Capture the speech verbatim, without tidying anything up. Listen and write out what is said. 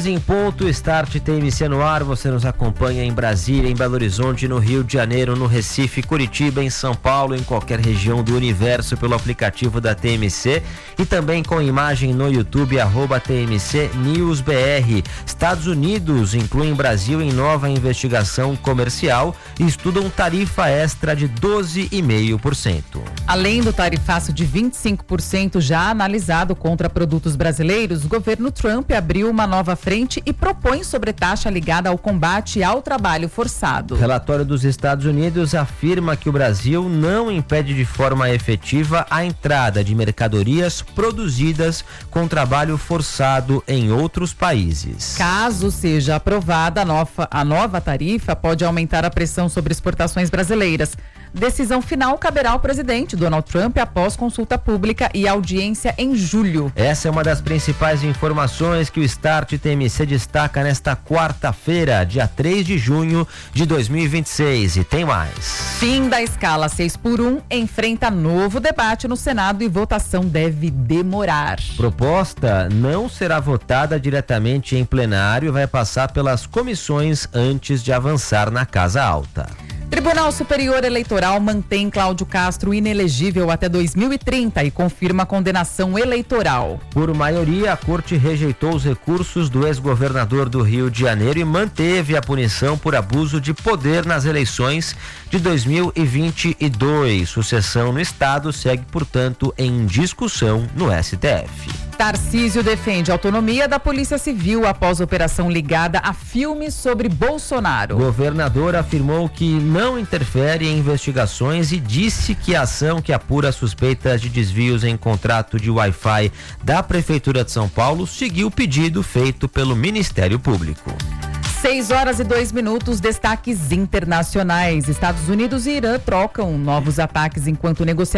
treze em ponto, Start T M C no ar. Você nos acompanha em Brasília, em Belo Horizonte, no Rio de Janeiro, no Recife, Curitiba, em São Paulo, em qualquer região do universo pelo aplicativo da T M C e também com imagem no YouTube, arroba T M C News B R. Estados Unidos incluem Brasil em nova investigação comercial e estudam tarifa extra de doze vírgula cinco por cento. Além do tarifaço de vinte e cinco por cento já analisado contra produtos brasileiros, o governo Trump abriu uma nova frente e propõe sobretaxa ligada ao combate ao trabalho forçado. O relatório dos Estados Unidos afirma que o Brasil não impede de forma efetiva a entrada de mercadorias produzidas com trabalho forçado em outros países. Caso seja aprovada a nova, a nova tarifa, pode aumentar a pressão sobre exportações brasileiras. Decisão final caberá ao presidente Donald Trump após consulta pública e audiência em julho. Essa é uma das principais informações que o Start T M C destaca nesta quarta-feira, dia três de junho de dois mil e vinte e seis. E tem mais. Fim da escala seis por um enfrenta novo debate no Senado e votação deve demorar. Proposta não será votada diretamente em plenário e vai passar pelas comissões antes de avançar na Casa Alta. Tribunal Superior Eleitoral mantém Cláudio Castro inelegível até dois mil e trinta e confirma a condenação eleitoral. Por maioria, a corte rejeitou os recursos do ex-governador do Rio de Janeiro e manteve a punição por abuso de poder nas eleições de dois mil e vinte e dois. Sucessão no estado segue, portanto, em discussão no S T F. Tarcísio defende a autonomia da Polícia Civil após operação ligada a filmes sobre Bolsonaro. O governador afirmou que não interfere em investigações e disse que a ação que apura suspeitas de desvios em contrato de Wi-Fi da Prefeitura de São Paulo seguiu o pedido feito pelo Ministério Público. seis horas e dois minutos, destaques internacionais. Estados Unidos e Irã trocam novos ataques enquanto negociações